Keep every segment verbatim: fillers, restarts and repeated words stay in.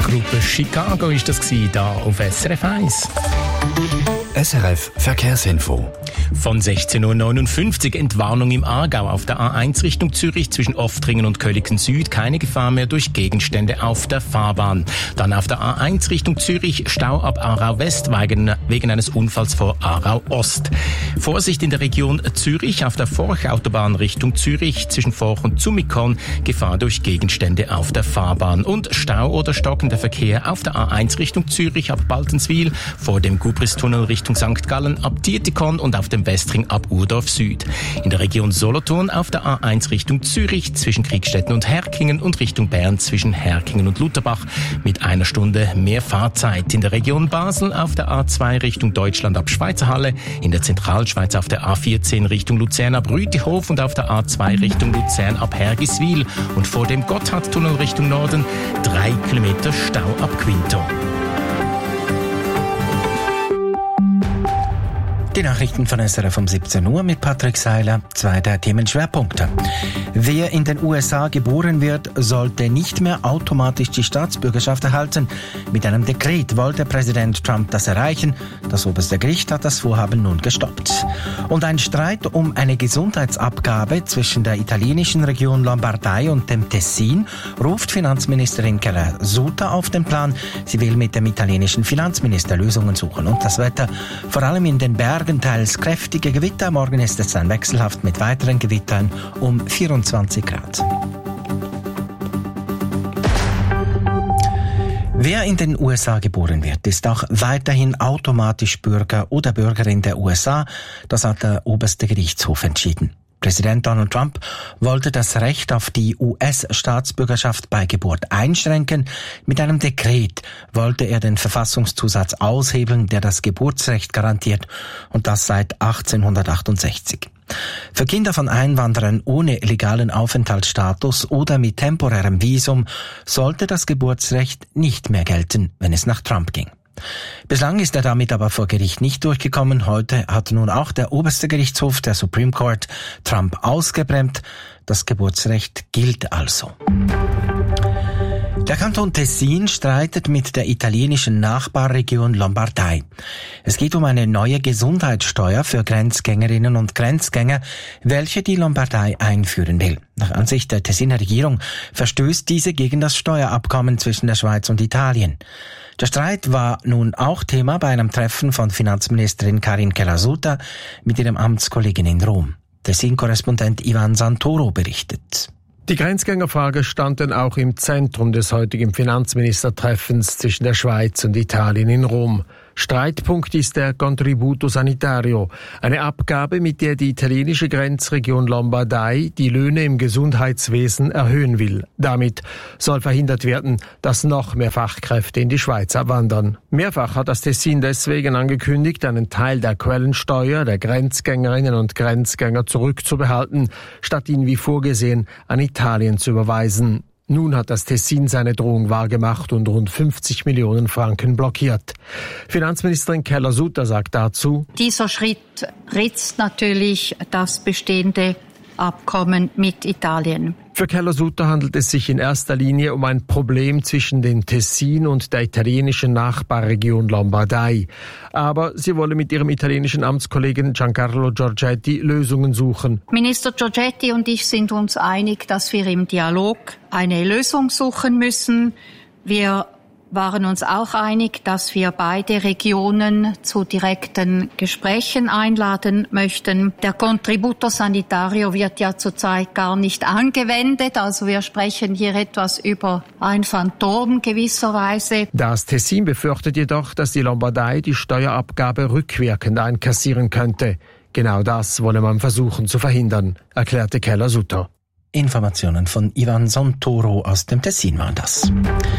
Gruppe Chicago ist das gewesen, da auf S R F eins. S R F Verkehrsinfo. Von sechzehn Uhr neunundfünfzig Entwarnung im Aargau auf der A eins Richtung Zürich zwischen Oftringen und Köliken Süd. Keine Gefahr mehr durch Gegenstände auf der Fahrbahn. Dann auf der A eins Richtung Zürich Stau ab Aarau West wegen, wegen eines Unfalls vor Aarau Ost. Vorsicht in der Region Zürich auf der Forch-Autobahn Richtung Zürich zwischen Forch und Zummikon. Gefahr durch Gegenstände auf der Fahrbahn. Und Stau oder stockender Verkehr auf der A eins Richtung Zürich ab Baltenswil vor dem Gubristunnel Richtung Sankt Gallen ab Dietikon und auf dem Westring ab Urdorf Süd. In der Region Solothurn auf der A eins Richtung Zürich zwischen Kriegstetten und Herkingen und Richtung Bern zwischen Herkingen und Lutherbach mit einer Stunde mehr Fahrzeit. In der Region Basel auf der A zwei Richtung Deutschland ab Schweizerhalle, in der Zentralschweiz auf der A vierzehn Richtung Luzern ab Rütihof und auf der A zwei Richtung Luzern ab Hergiswil und vor dem Gotthardtunnel Richtung Norden drei Kilometer Stau ab Quinto. Die Nachrichten von S R F um siebzehn Uhr mit Patrick Seiler. Zwei der Themenschwerpunkte. Wer in den U S A geboren wird, sollte nicht mehr automatisch die Staatsbürgerschaft erhalten. Mit einem Dekret wollte Präsident Trump das erreichen. Das oberste Gericht hat das Vorhaben nun gestoppt. Und ein Streit um eine Gesundheitsabgabe zwischen der italienischen Region Lombardei und dem Tessin ruft Finanzministerin Carla Suter auf den Plan. Sie will mit dem italienischen Finanzminister Lösungen suchen. Und das Wetter, vor allem in den Bergen, teils kräftige Gewitter. Morgen ist es dann wechselhaft mit weiteren Gewittern um vierundzwanzig Grad. Wer in den U S A geboren wird, ist auch weiterhin automatisch Bürger oder Bürgerin der U S A. Das hat der oberste Gerichtshof entschieden. Präsident Donald Trump wollte das Recht auf die U S-Staatsbürgerschaft bei Geburt einschränken. Mit einem Dekret wollte er den Verfassungszusatz aushebeln, der das Geburtsrecht garantiert, und das seit achtzehnhundertachtundsechzig. Für Kinder von Einwanderern ohne legalen Aufenthaltsstatus oder mit temporärem Visum sollte das Geburtsrecht nicht mehr gelten, wenn es nach Trump ging. Bislang ist er damit aber vor Gericht nicht durchgekommen. Heute hat nun auch der oberste Gerichtshof, der Supreme Court, Trump ausgebremst. Das Geburtsrecht gilt also. Der Kanton Tessin streitet mit der italienischen Nachbarregion Lombardei. Es geht um eine neue Gesundheitssteuer für Grenzgängerinnen und Grenzgänger, welche die Lombardei einführen will. Nach Ansicht der Tessiner Regierung verstößt diese gegen das Steuerabkommen zwischen der Schweiz und Italien. Der Streit war nun auch Thema bei einem Treffen von Finanzministerin Karin Keller-Sutter mit ihrem Amtskollegen in Rom. Tessin-Korrespondent Ivan Santoro berichtet. Die Grenzgängerfrage stand dann auch im Zentrum des heutigen Finanzministertreffens zwischen der Schweiz und Italien in Rom. Streitpunkt ist der Contributo Sanitario, eine Abgabe, mit der die italienische Grenzregion Lombardei die Löhne im Gesundheitswesen erhöhen will. Damit soll verhindert werden, dass noch mehr Fachkräfte in die Schweiz abwandern. Mehrfach hat das Tessin deswegen angekündigt, einen Teil der Quellensteuer der Grenzgängerinnen und Grenzgänger zurückzubehalten, statt ihn wie vorgesehen an Italien zu überweisen. Nun hat das Tessin seine Drohung wahrgemacht und rund fünfzig Millionen Franken blockiert. Finanzministerin Keller-Sutter sagt dazu: Dieser Schritt ritzt natürlich das bestehende Abkommen mit Italien. Für Keller-Sutter handelt es sich in erster Linie um ein Problem zwischen den Tessin und der italienischen Nachbarregion Lombardei. Aber sie wolle mit ihrem italienischen Amtskollegen Giancarlo Giorgetti Lösungen suchen. Minister Giorgetti und ich sind uns einig, dass wir im Dialog eine Lösung suchen müssen. Wir waren uns auch einig, dass wir beide Regionen zu direkten Gesprächen einladen möchten. Der Contributo Sanitario wird ja zurzeit gar nicht angewendet, also wir sprechen hier etwas über ein Phantom gewisserweise. Das Tessin befürchtet jedoch, dass die Lombardei die Steuerabgabe rückwirkend einkassieren könnte. Genau das wolle man versuchen zu verhindern, erklärte Keller-Sutter. Informationen von Ivan Santoro aus dem Tessin waren das.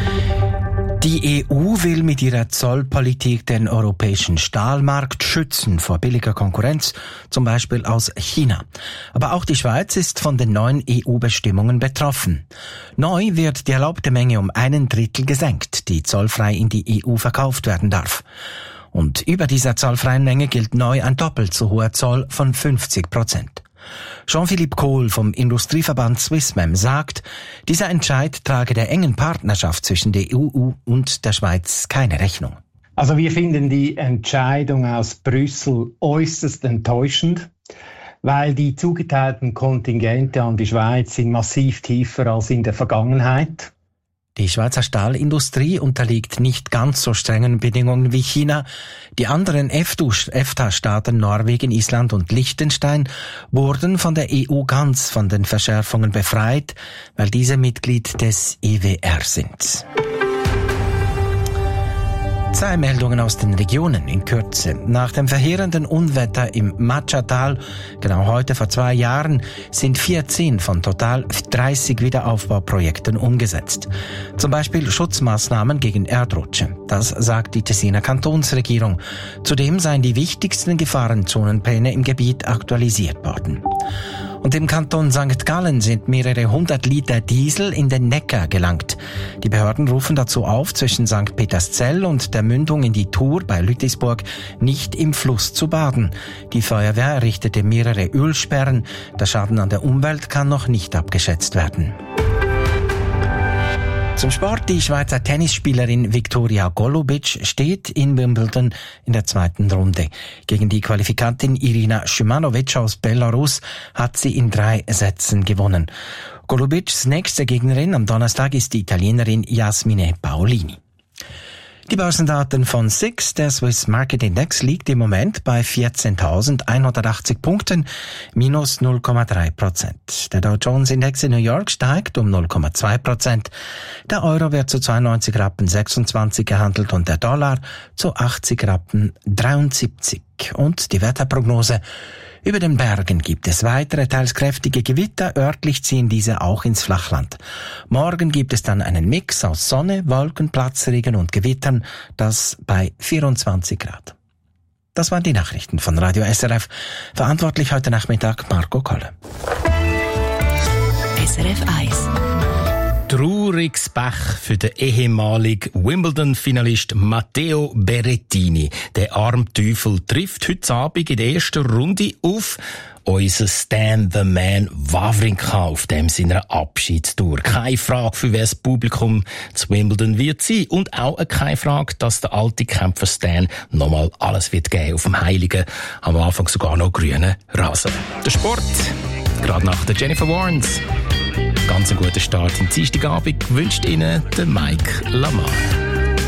Die E U will mit ihrer Zollpolitik den europäischen Stahlmarkt schützen vor billiger Konkurrenz, zum Beispiel aus China. Aber auch die Schweiz ist von den neuen E U-Bestimmungen betroffen. Neu wird die erlaubte Menge um einen Drittel gesenkt, die zollfrei in die E U verkauft werden darf. Und über dieser zollfreien Menge gilt neu ein doppelt so hoher Zoll von fünfzig Prozent. Jean-Philippe Kohl vom Industrieverband Swissmem sagt, dieser Entscheid trage der engen Partnerschaft zwischen der E U und der Schweiz keine Rechnung. Also wir finden die Entscheidung aus Brüssel äußerst enttäuschend, weil die zugeteilten Kontingente an die Schweiz sind massiv tiefer als in der Vergangenheit. Die Schweizer Stahlindustrie unterliegt nicht ganz so strengen Bedingungen wie China. Die anderen E F T A-Staaten Norwegen, Island und Liechtenstein wurden von der E U ganz von den Verschärfungen befreit, weil diese Mitglied des E W R sind. Zwei Meldungen aus den Regionen in Kürze. Nach dem verheerenden Unwetter im Matschatal, genau heute vor zwei Jahren, sind vierzehn von total dreißig Wiederaufbauprojekten umgesetzt. Zum Beispiel Schutzmaßnahmen gegen Erdrutsche. Das sagt die Tessiner Kantonsregierung. Zudem seien die wichtigsten Gefahrenzonenpläne im Gebiet aktualisiert worden. Und im Kanton Sankt Gallen sind mehrere hundert Liter Diesel in den Neckar gelangt. Die Behörden rufen dazu auf, zwischen Sankt Peterszell und der Mündung in die Thur bei Lütisburg nicht im Fluss zu baden. Die Feuerwehr errichtete mehrere Ölsperren. Der Schaden an der Umwelt kann noch nicht abgeschätzt werden. Zum Sport. Die Schweizer Tennisspielerin Viktoria Golubic steht in Wimbledon in der zweiten Runde. Gegen die Qualifikantin Irina Šymanović aus Belarus hat sie in drei Sätzen gewonnen. Golubics nächste Gegnerin am Donnerstag ist die Italienerin Jasmine Paolini. Die Börsendaten von S I X, der Swiss Market Index, liegt im Moment bei vierzehntausendeinhundertachtzig Punkten, minus null Komma drei Prozent. Der Dow Jones Index in New York steigt um null Komma zwei Prozent. Der Euro wird zu zweiundneunzig Rappen sechsundzwanzig gehandelt und der Dollar zu achtzig Rappen dreiundsiebzig. Und die Wetterprognose: Über den Bergen gibt es weitere, teils kräftige Gewitter, örtlich ziehen diese auch ins Flachland. Morgen gibt es dann einen Mix aus Sonne, Wolken, Platzregen und Gewittern, das bei vierundzwanzig Grad. Das waren die Nachrichten von Radio S R F. Verantwortlich heute Nachmittag Marco Kolle. S R F eins. Trauriges Pech für den ehemaligen Wimbledon-Finalist Matteo Berrettini. Der Armteufel trifft heute Abend in der ersten Runde auf unser Stan the Man Wawrinka auf dem seiner Abschiedstour. Keine Frage, für wer das Publikum zu Wimbledon wird sein. Und auch keine Frage, dass der alte Kämpfer Stan nochmal alles wird geben auf dem heiligen, am Anfang sogar noch grünen Rasen. Der Sport, gerade nach der Jennifer Warnes. Ganz einen guten Start im Dienstagabend wünscht Ihnen der Mike Lamar.